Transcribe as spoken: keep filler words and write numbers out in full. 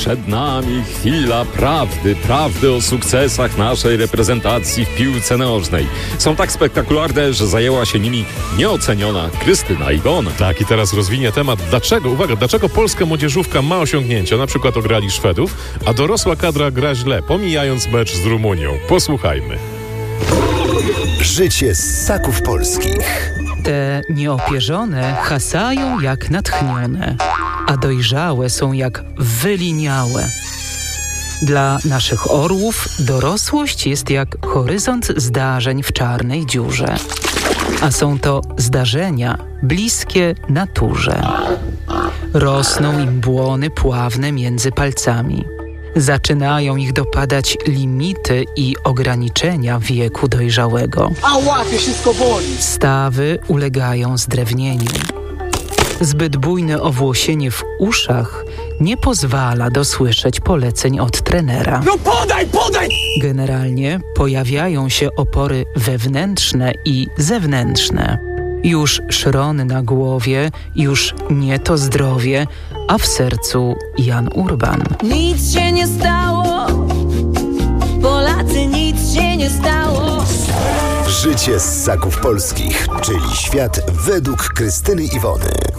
Przed nami chwila prawdy, prawdy o sukcesach naszej reprezentacji w piłce nożnej. Są tak spektakularne, że zajęła się nimi nieoceniona Krystyna Iwona. Tak, i teraz rozwinie temat, dlaczego, uwaga, dlaczego polska młodzieżówka ma osiągnięcia, na przykład ograli Szwedów, a dorosła kadra gra źle, pomijając mecz z Rumunią. Posłuchajmy. Życie ssaków polskich. Te nieopierzone hasają jak natchnione, a dojrzałe są jak wyliniałe. Dla naszych orłów dorosłość jest jak horyzont zdarzeń w czarnej dziurze, a są to zdarzenia bliskie naturze. Rosną im błony pławne między palcami. Zaczynają ich dopadać limity i ograniczenia wieku dojrzałego. A łapie, wszystko boli. Stawy ulegają zdrewnieniu. Zbyt bujne owłosienie w uszach nie pozwala dosłyszeć poleceń od trenera. No podaj, podaj! Generalnie pojawiają się opory wewnętrzne i zewnętrzne. Już szron na głowie, już nie to zdrowie, a w sercu Jan Urban. Nic się nie stało, Polacy, nic się nie stało. Życie ssaków polskich, czyli świat według Krystyny Iwony.